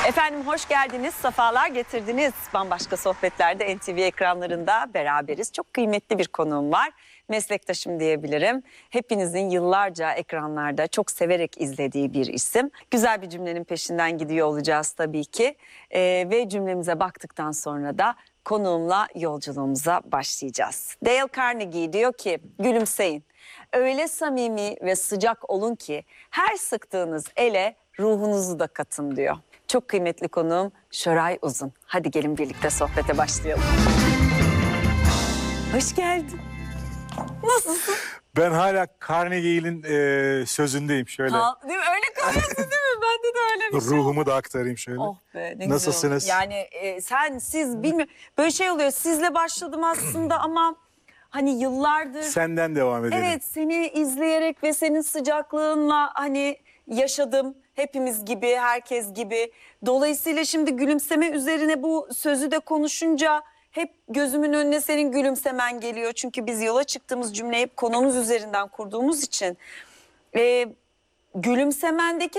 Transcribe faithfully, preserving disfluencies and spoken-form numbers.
Efendim hoş geldiniz, sefalar getirdiniz. Bambaşka sohbetlerde N T V ekranlarında beraberiz. Çok kıymetli bir konuğum var. Meslektaşım diyebilirim. Hepinizin yıllarca ekranlarda çok severek izlediği bir isim. Güzel bir cümlenin peşinden gidiyor olacağız tabii ki. Ee, ve cümlemize baktıktan sonra da konuğumla yolculuğumuza başlayacağız. Dale Carnegie diyor ki, gülümseyin. Öyle samimi ve sıcak olun ki her sıktığınız ele ruhunuzu da katın diyor. Çok kıymetli konuğum Şoray Uzun. Hadi gelin birlikte sohbete başlayalım. Hoş geldin. Nasılsın? Ben hala Carnegie'nin e, sözündeyim şöyle. Ha, değil mi? Öyle kalıyorsun değil mi? Bende de öyle bir şey. Ruhumu da aktarayım şöyle. Oh be, ne Nasılsınız? güzel oldu. Yani e, sen, siz bilmiyorum. Böyle şey oluyor. Sizle başladım aslında ama hani yıllardır. Senden devam edelim. Evet, seni izleyerek ve senin sıcaklığınla hani yaşadım. Hepimiz gibi, herkes gibi. Dolayısıyla şimdi gülümseme üzerine bu sözü de konuşunca hep gözümün önüne senin gülümsemen geliyor. Çünkü biz yola çıktığımız cümleyi hep konumuz üzerinden kurduğumuz için. Ee, gülümsemendeki